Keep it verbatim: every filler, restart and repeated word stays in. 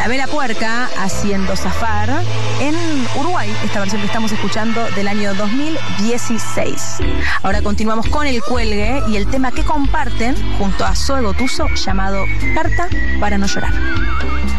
Vela Puerca haciendo Zafar en Uruguay, esta versión que estamos escuchando del año dos mil dieciséis. Ahora continuamos con El Cuelgue y el tema que comparten junto a Zoe Gotuso llamado Carta para no llorar.